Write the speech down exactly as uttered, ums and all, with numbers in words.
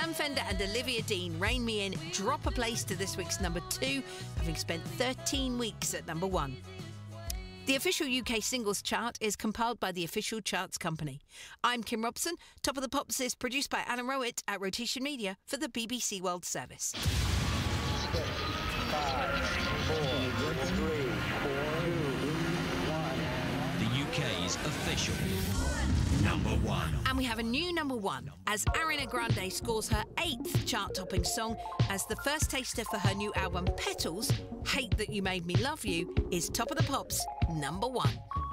Sam Fender and Olivia Dean, Rein Me In, drop a place to this week's number two, having spent thirteen weeks at number one. The official U K singles chart is compiled by the Official Charts Company. I'm Kim Robson. Top of the Pops is produced by Alan Rowett at Rotation Media for the B B C World Service. Six, five, four, three, two, one. The U K's official number one. And we have a new number one as Ariana Grande scores her eighth chart-topping song as the first taster for her new album Petals, Hate That You Made Me Love You, is Top of the Pops number one.